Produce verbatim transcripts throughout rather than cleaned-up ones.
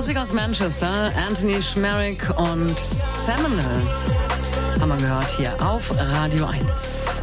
Musik aus Manchester, Anthony Schmerrick und Seminole haben wir gehört hier auf Radio eins.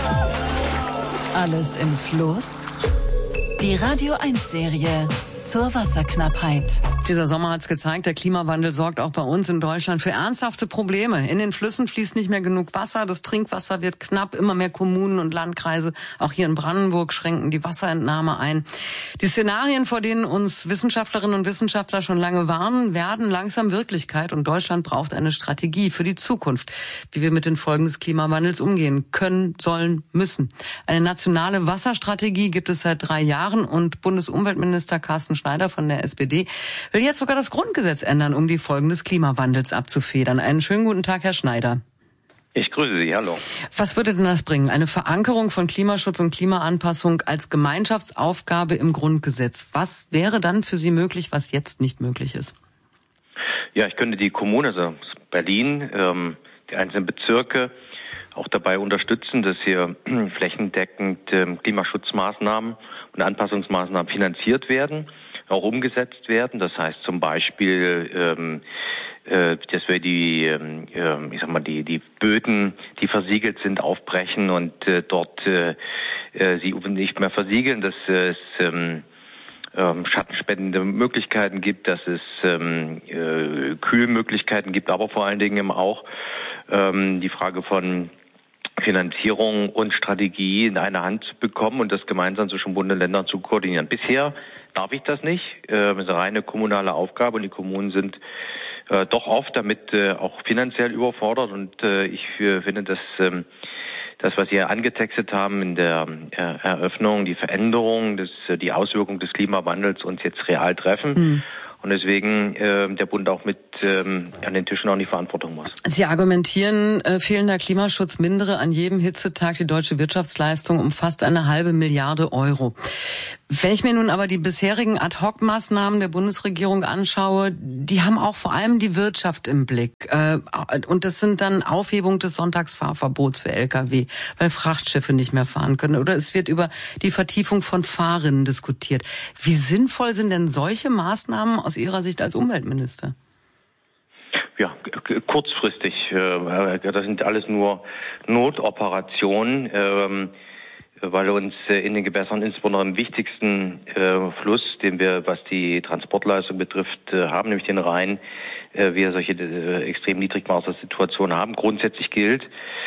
Alles im Fluss? Die Radio eins Serie zur Wasserknappheit. Dieser Sommer hat's gezeigt, der Klimawandel sorgt auch bei uns in Deutschland für ernsthafte Probleme. In den Flüssen fließt nicht mehr genug Wasser, das Trinkwasser wird knapp, immer mehr Kommunen und Landkreise, auch hier in Brandenburg, schränken die Wasserentnahme ein. Die Szenarien, vor denen uns Wissenschaftlerinnen und Wissenschaftler schon lange warnen, werden langsam Wirklichkeit und Deutschland braucht eine Strategie für die Zukunft, wie wir mit den Folgen des Klimawandels umgehen können, sollen, müssen. Eine nationale Wasserstrategie gibt es seit drei Jahren und Bundesumweltminister Carsten Schneider von der S P D will jetzt sogar das Grundgesetz ändern, um die Folgen des Klimawandels abzufedern. Einen schönen guten Tag, Herr Schneider. Ich grüße Sie, hallo. Was würde denn das bringen? Eine Verankerung von Klimaschutz und Klimaanpassung als Gemeinschaftsaufgabe im Grundgesetz. Was wäre dann für Sie möglich, was jetzt nicht möglich ist? Ja, ich könnte die Kommune, also Berlin, ähm, die einzelnen Bezirke auch dabei unterstützen, dass hier flächendeckend ähm, Klimaschutzmaßnahmen und Anpassungsmaßnahmen finanziert werden, auch umgesetzt werden. Das heißt zum Beispiel, ähm, äh, dass wir die, äh, ich sag mal, die die Böden, die versiegelt sind, aufbrechen und äh, dort äh, äh, sie nicht mehr versiegeln, dass äh, es ähm, ähm, schattenspendende Möglichkeiten gibt, dass es ähm, äh, Kühlmöglichkeiten gibt, aber vor allen Dingen eben auch ähm, die Frage von Finanzierung und Strategie in eine Hand zu bekommen und das gemeinsam zwischen Bund und Ländern zu koordinieren. Bisher darf ich das nicht. Das ist eine reine kommunale Aufgabe und die Kommunen sind äh, doch oft damit äh, auch finanziell überfordert und äh, ich äh, finde, dass ähm, das, was Sie angetextet haben in der äh, Eröffnung, die Veränderung, das, äh, die Auswirkungen des Klimawandels uns jetzt real treffen. Mhm. Und deswegen äh, der Bund auch mit ähm, an den Tischen auch die Verantwortung muss. Sie argumentieren, äh, fehlender Klimaschutz mindere an jedem Hitzetag die deutsche Wirtschaftsleistung um fast eine halbe Milliarde Euro. Wenn ich mir nun aber die bisherigen Ad-Hoc-Maßnahmen der Bundesregierung anschaue, die haben auch vor allem die Wirtschaft im Blick. Äh, und das sind dann Aufhebung des Sonntagsfahrverbots für L K W, weil Frachtschiffe nicht mehr fahren können. Oder es wird über die Vertiefung von Fahrrinnen diskutiert. Wie sinnvoll sind denn solche Maßnahmen aus Ihrer Sicht als Umweltminister? Ja, kurzfristig. Das sind alles nur Notoperationen, weil uns in den Gewässern, insbesondere im wichtigsten Fluss, den wir, was die Transportleistung betrifft, haben, nämlich den Rhein, wir solche extrem Niedrigwassersituationen haben. Grundsätzlich gilt,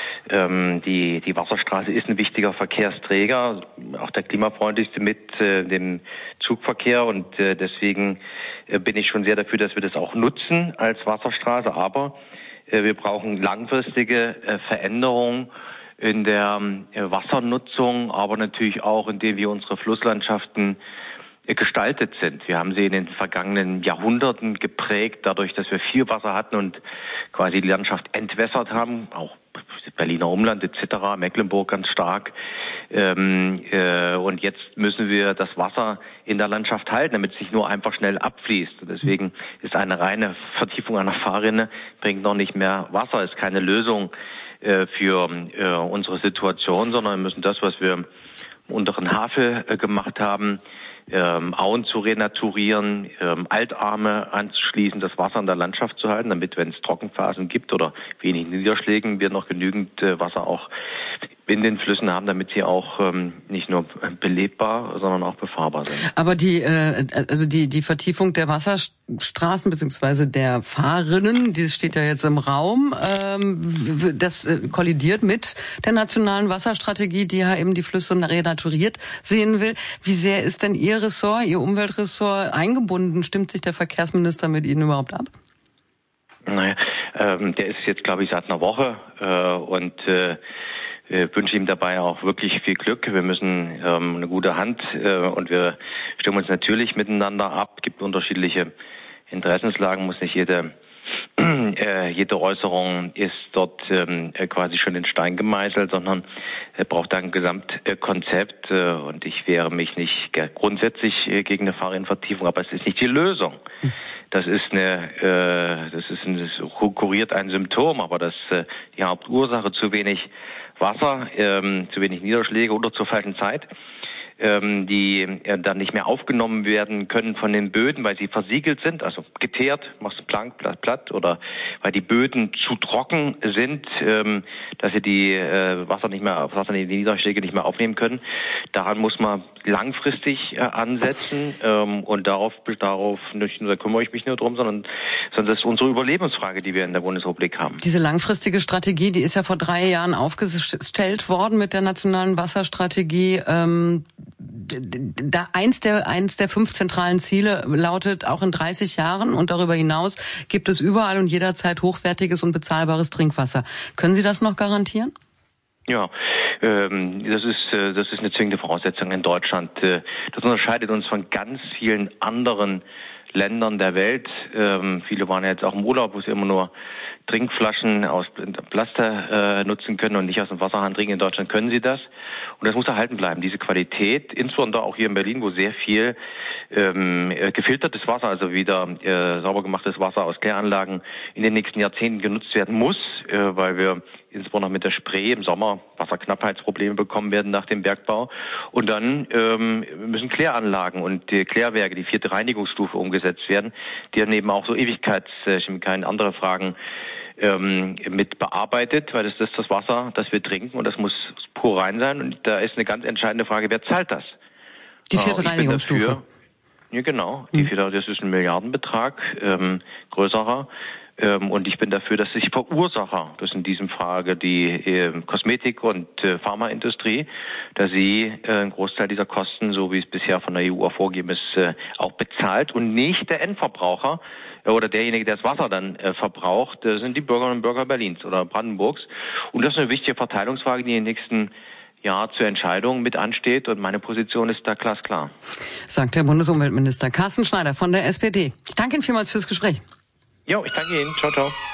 die, die Wasserstraße ist ein wichtiger Verkehrsträger, auch der klimafreundlichste mit dem Zugverkehr und deswegen bin ich schon sehr dafür, dass wir das auch nutzen als Wasserstraße, aber wir brauchen langfristige Veränderungen in der Wassernutzung, aber natürlich auch, indem wir unsere Flusslandschaften gestaltet sind. Wir haben sie in den vergangenen Jahrhunderten geprägt, dadurch, dass wir viel Wasser hatten und quasi die Landschaft entwässert haben, auch Berliner Umland et cetera, Mecklenburg ganz stark. Ähm, äh, und jetzt müssen wir das Wasser in der Landschaft halten, damit es nicht nur einfach schnell abfließt. Und deswegen ist eine reine Vertiefung einer Fahrrinne, bringt noch nicht mehr Wasser, ist keine Lösung äh, für äh, unsere Situation, sondern wir müssen das, was wir im unteren Havel äh, gemacht haben, Ähm, Auen zu renaturieren, ähm, Altarme anzuschließen, das Wasser in der Landschaft zu halten, damit, wenn es Trockenphasen gibt oder wenig Niederschlägen, wir noch genügend äh, Wasser auch in den Flüssen haben, damit sie auch ähm, nicht nur belebbar, sondern auch befahrbar sind. Aber die, äh, also die die Vertiefung der Wasserstraßen beziehungsweise der Fahrrinnen, die steht ja jetzt im Raum, ähm, das äh, kollidiert mit der nationalen Wasserstrategie, die ja eben die Flüsse renaturiert sehen will. Wie sehr ist denn Ihr Ressort, Ihr Umweltressort eingebunden? Stimmt sich der Verkehrsminister mit Ihnen überhaupt ab? Naja, ähm, der ist jetzt, glaube ich, seit einer Woche äh, und äh, Ich wünsche ihm dabei auch wirklich viel Glück. Wir müssen ähm, eine gute Hand äh, und wir stimmen uns natürlich miteinander ab. Es gibt unterschiedliche Interessenslagen, muss nicht jede äh, jede Äußerung ist dort ähm, quasi schon in Stein gemeißelt, sondern er braucht da ein Gesamtkonzept äh, und ich wehre mich nicht grundsätzlich äh, gegen eine Fahrrinnenvertiefung, aber es ist nicht die Lösung. Das ist eine, äh, das ist ein, das kuriert ein Symptom, aber das äh, die Hauptursache zu wenig Wasser, ähm, zu wenig Niederschläge oder zur falschen Zeit ähm, die äh, dann nicht mehr aufgenommen werden können von den Böden, weil sie versiegelt sind, also geteert, machst du plank, platt, platt, oder weil die Böden zu trocken sind, ähm, dass sie die äh, Wasser nicht mehr, Wasser die Niederschläge nicht mehr aufnehmen können. Daran muss man langfristig äh, ansetzen ähm, und darauf, darauf nicht nur, da kümmere ich mich nur drum, sondern, sondern das ist unsere Überlebensfrage, die wir in der Bundesrepublik haben. Diese langfristige Strategie, die ist ja vor drei Jahren aufgestellt worden mit der nationalen Wasserstrategie. Ähm, da eins der eins der fünf zentralen Ziele lautet, auch in dreißig Jahren und darüber hinaus gibt es überall und jederzeit hochwertiges und bezahlbares Trinkwasser. Können Sie das noch garantieren? Ja, ähm, das ist äh, das ist eine zwingende Voraussetzung in Deutschland. Äh, das unterscheidet uns von ganz vielen anderen Ländern der Welt. Ähm, viele waren ja jetzt auch im Urlaub, wo sie immer nur Trinkflaschen aus Plaster äh, nutzen können und nicht aus dem Wasserhahn trinken. In Deutschland können sie das. Und das muss erhalten bleiben, diese Qualität. Insbesondere auch hier in Berlin, wo sehr viel ähm, gefiltertes Wasser, also wieder äh, sauber gemachtes Wasser aus Kläranlagen in den nächsten Jahrzehnten genutzt werden muss, äh, weil wir insbesondere mit der Spree im Sommer Wasserknappheitsprobleme bekommen werden nach dem Bergbau. Und dann ähm, müssen Kläranlagen und die Klärwerke, die vierte Reinigungsstufe, umgesetzt werden, die dann eben auch so Ewigkeitschemikalien, andere Fragen ähm, mit bearbeitet, weil das ist das Wasser, das wir trinken und das muss pur rein sein. Und da ist eine ganz entscheidende Frage, wer zahlt das? Die vierte äh, Reinigungsstufe. Dafür, ja, genau. Die vierte, das ist ein Milliardenbetrag, ähm, größerer. Und ich bin dafür, dass sich Verursacher, das ist in diesem Frage die äh, Kosmetik- und äh, Pharmaindustrie, dass sie äh, einen Großteil dieser Kosten, so wie es bisher von der E U vorgegeben ist, äh, auch bezahlt und nicht der Endverbraucher äh, oder derjenige, der das Wasser dann äh, verbraucht, das sind die Bürgerinnen und Bürger Berlins oder Brandenburgs. Und das ist eine wichtige Verteilungsfrage, die in den nächsten Jahr zur Entscheidung mit ansteht und meine Position ist da glasklar. Sagt der Bundesumweltminister Carsten Schneider von der S P D. Ich danke Ihnen vielmals fürs Gespräch. Jo, ich danke Ihnen. Ciao, ciao.